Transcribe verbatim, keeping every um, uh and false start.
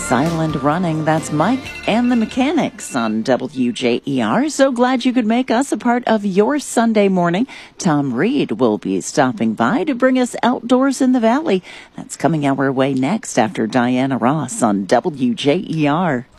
Silent Running. That's Mike and the Mechanics on W J E R. So glad you could make us a part of your Sunday morning. Tom Reed will be stopping by to bring us Outdoors in the Valley. That's coming our way next after Diana Ross on W J E R.